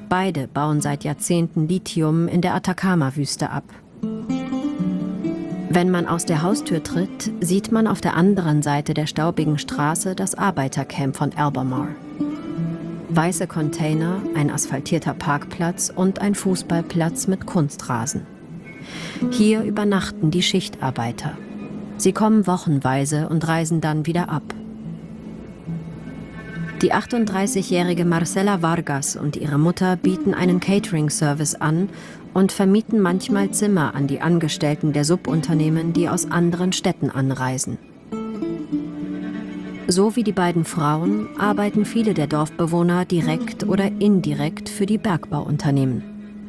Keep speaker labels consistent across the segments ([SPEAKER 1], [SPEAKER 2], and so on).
[SPEAKER 1] Beide bauen seit Jahrzehnten Lithium in der Atacama-Wüste ab. Wenn man aus der Haustür tritt, sieht man auf der anderen Seite der staubigen Straße das Arbeitercamp von Albemarle. Weiße Container, ein asphaltierter Parkplatz und ein Fußballplatz mit Kunstrasen. Hier übernachten die Schichtarbeiter. Sie kommen wochenweise und reisen dann wieder ab. Die 38-jährige Marcela Vargas und ihre Mutter bieten einen Catering-Service an und vermieten manchmal Zimmer an die Angestellten der Subunternehmen, die aus anderen Städten anreisen. So wie die beiden Frauen arbeiten viele der Dorfbewohner direkt oder indirekt für die Bergbauunternehmen.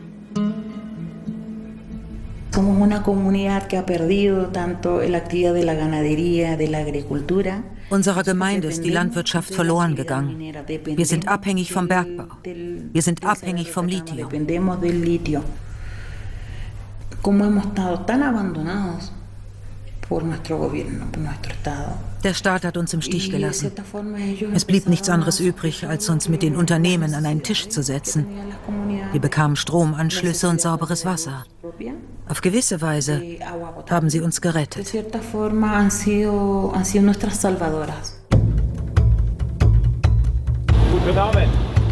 [SPEAKER 2] Somos una comunidad que ha perdido tanto la actividad de la ganadería, de la agricultura.
[SPEAKER 3] Unserer Gemeinde ist die Landwirtschaft verloren gegangen. Wir sind abhängig vom Bergbau. Wir sind abhängig vom Lithium. Der Staat hat uns im Stich gelassen. Es blieb nichts anderes übrig, als uns mit den Unternehmen an einen Tisch zu setzen. Wir bekamen Stromanschlüsse und sauberes Wasser. Auf gewisse Weise haben sie uns gerettet.
[SPEAKER 4] Guten Abend.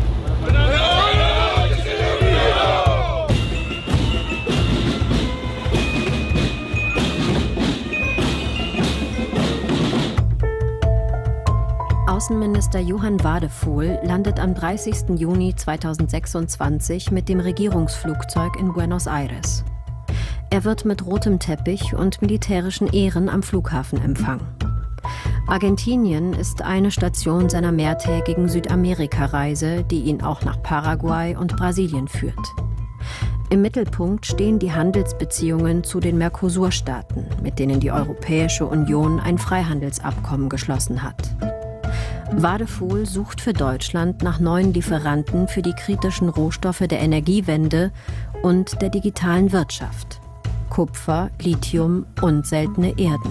[SPEAKER 1] Außenminister Johann Wadephol landet am 30. Juni 2026 mit dem Regierungsflugzeug in Buenos Aires. Er wird mit rotem Teppich und militärischen Ehren am Flughafen empfangen. Argentinien ist eine Station seiner mehrtägigen Südamerika-Reise, die ihn auch nach Paraguay und Brasilien führt. Im Mittelpunkt stehen die Handelsbeziehungen zu den Mercosur-Staaten, mit denen die Europäische Union ein Freihandelsabkommen geschlossen hat. Wadephol sucht für Deutschland nach neuen Lieferanten für die kritischen Rohstoffe der Energiewende und der digitalen Wirtschaft: Kupfer, Lithium und seltene Erden.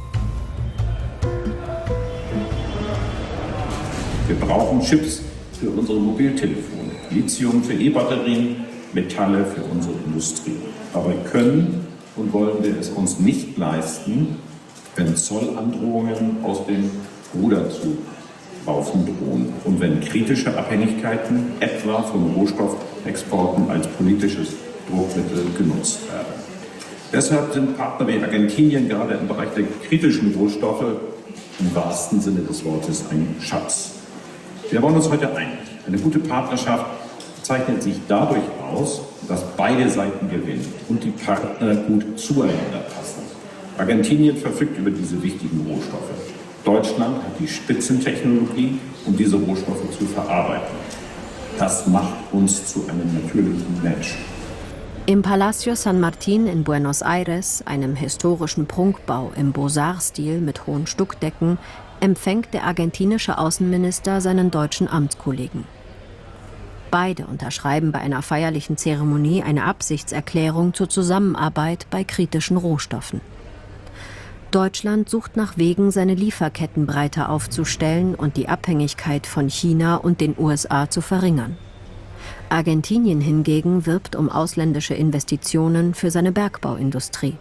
[SPEAKER 5] Wir brauchen Chips für unsere Mobiltelefone, Lithium für E-Batterien, Metalle für unsere Industrie. Dabei können und wollen wir es uns nicht leisten, wenn Zollandrohungen aus dem Ruder zu laufen drohen und wenn kritische Abhängigkeiten, etwa von Rohstoffexporten, als politisches Druckmittel genutzt werden. Deshalb sind Partner wie Argentinien gerade im Bereich der kritischen Rohstoffe im wahrsten Sinne des Wortes ein Schatz. Wir wollen uns heute einig. Eine gute Partnerschaft zeichnet sich dadurch aus, dass beide Seiten gewinnen und die Partner gut zueinander passen. Argentinien verfügt über diese wichtigen Rohstoffe. Deutschland hat die Spitzentechnologie, um diese Rohstoffe zu verarbeiten. Das macht uns zu einem natürlichen Match.
[SPEAKER 1] Im Palacio San Martín in Buenos Aires, einem historischen Prunkbau im Beaux-Arts-Stil mit hohen Stuckdecken, empfängt der argentinische Außenminister seinen deutschen Amtskollegen. Beide unterschreiben bei einer feierlichen Zeremonie eine Absichtserklärung zur Zusammenarbeit bei kritischen Rohstoffen. Deutschland sucht nach Wegen, seine Lieferketten breiter aufzustellen und die Abhängigkeit von China und den USA zu verringern. Argentinien hingegen wirbt um ausländische Investitionen für seine Bergbauindustrie.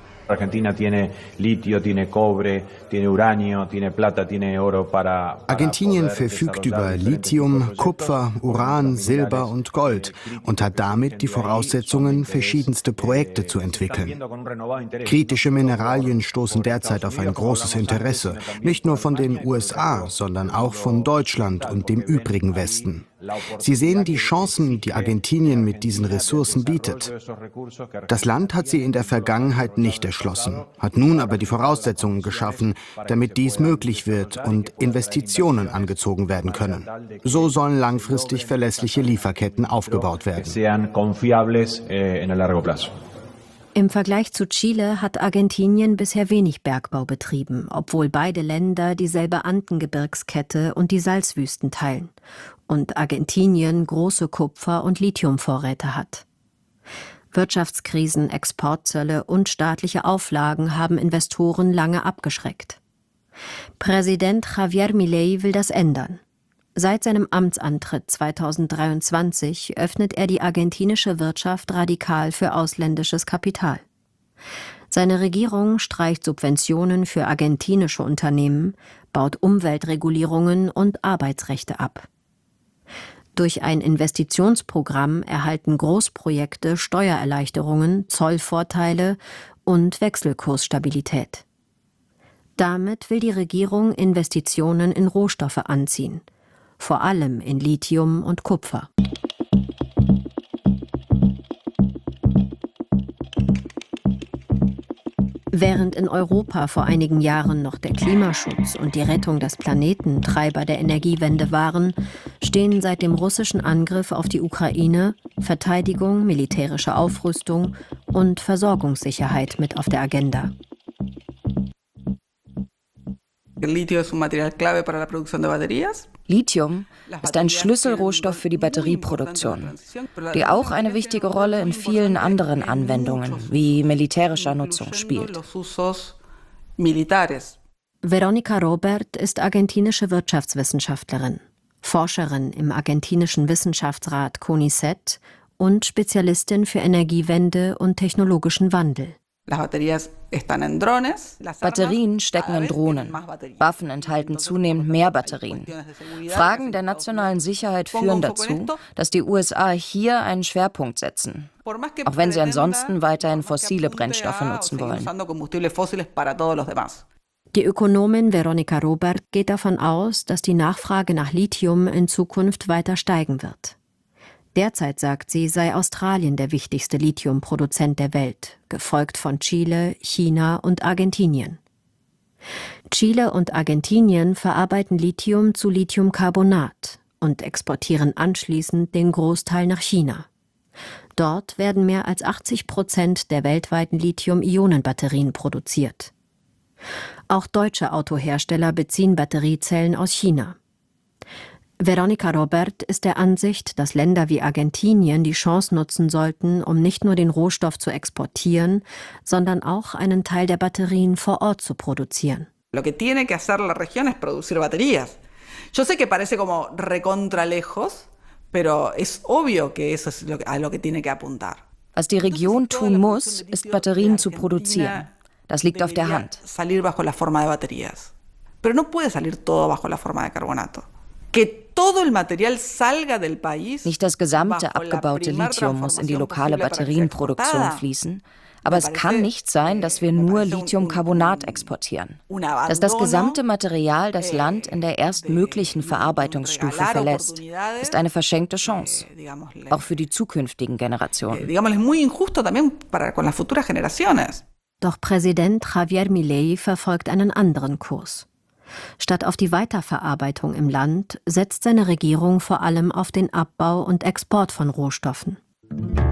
[SPEAKER 6] Argentinien verfügt über Lithium, Kupfer, Uran, Silber und Gold und hat damit die Voraussetzungen, verschiedenste Projekte zu entwickeln. Kritische Mineralien stoßen derzeit auf ein großes Interesse, nicht nur von den USA, sondern auch von Deutschland und dem übrigen Westen. Sie sehen die Chancen, die Argentinien mit diesen Ressourcen bietet. Das Land hat sie in der Vergangenheit nicht erschlossen, hat nun aber die Voraussetzungen geschaffen, damit dies möglich wird und Investitionen angezogen werden können. So sollen langfristig verlässliche Lieferketten aufgebaut werden.
[SPEAKER 1] Im Vergleich zu Chile hat Argentinien bisher wenig Bergbau betrieben, obwohl beide Länder dieselbe Andengebirgskette und die Salzwüsten teilen und Argentinien große Kupfer- und Lithiumvorräte hat. Wirtschaftskrisen, Exportzölle und staatliche Auflagen haben Investoren lange abgeschreckt. Präsident Javier Milei will das ändern. Seit seinem Amtsantritt 2023 öffnet er die argentinische Wirtschaft radikal für ausländisches Kapital. Seine Regierung streicht Subventionen für argentinische Unternehmen, baut Umweltregulierungen und Arbeitsrechte ab. Durch ein Investitionsprogramm erhalten Großprojekte Steuererleichterungen, Zollvorteile und Wechselkursstabilität. Damit will die Regierung Investitionen in Rohstoffe anziehen, vor allem in Lithium und Kupfer. Während in Europa vor einigen Jahren noch der Klimaschutz und die Rettung des Planeten Treiber der Energiewende waren, stehen seit dem russischen Angriff auf die Ukraine Verteidigung, militärische Aufrüstung und Versorgungssicherheit mit auf der Agenda.
[SPEAKER 4] Lithium ist ein Schlüsselrohstoff für die Batterieproduktion, die auch eine wichtige Rolle in vielen anderen Anwendungen wie militärischer Nutzung spielt.
[SPEAKER 1] Veronica Robert ist argentinische Wirtschaftswissenschaftlerin, Forscherin im argentinischen Wissenschaftsrat CONICET und Spezialistin für Energiewende und technologischen Wandel.
[SPEAKER 4] Batterien stecken in Drohnen. Waffen enthalten zunehmend mehr Batterien. Fragen der nationalen Sicherheit führen dazu, dass die USA hier einen Schwerpunkt setzen, auch wenn sie ansonsten weiterhin fossile Brennstoffe nutzen wollen.
[SPEAKER 1] Die Ökonomin Veronica Robert geht davon aus, dass die Nachfrage nach Lithium in Zukunft weiter steigen wird. Derzeit, sagt sie, sei Australien der wichtigste Lithiumproduzent der Welt, gefolgt von Chile, China und Argentinien. Chile und Argentinien verarbeiten Lithium zu Lithiumcarbonat und exportieren anschließend den Großteil nach China. Dort werden mehr als 80% der weltweiten Lithium-Ionen-Batterien produziert. Auch deutsche Autohersteller beziehen Batteriezellen aus China. Veronica Robert ist der Ansicht, dass Länder wie Argentinien die Chance nutzen sollten, um nicht nur den Rohstoff zu exportieren, sondern auch einen Teil der Batterien vor Ort zu produzieren.
[SPEAKER 7] Lo que tiene que hacer la región es producir baterías. Yo sé que parece como recontra lejos, pero es obvio que eso es a lo que tiene que apuntar.
[SPEAKER 4] Was die Region tun muss, ist Batterien zu produzieren. Das liegt auf der Hand.
[SPEAKER 7] Salir bajo la forma de baterías. Pero no puede salir todo bajo la forma de carbonato. Que todo el material salga del país.
[SPEAKER 4] Nicht das gesamte abgebaute Lithium muss in die lokale Batterienproduktion fließen, aber es kann nicht sein, dass wir nur Lithiumcarbonat exportieren. Dass das gesamte Material das Land in der erstmöglichen Verarbeitungsstufe verlässt, ist eine verschenkte Chance, auch für die zukünftigen Generationen.
[SPEAKER 1] Doch Präsident Javier Milei verfolgt einen anderen Kurs. Statt auf die Weiterverarbeitung im Land setzt seine Regierung vor allem auf den Abbau und Export von Rohstoffen.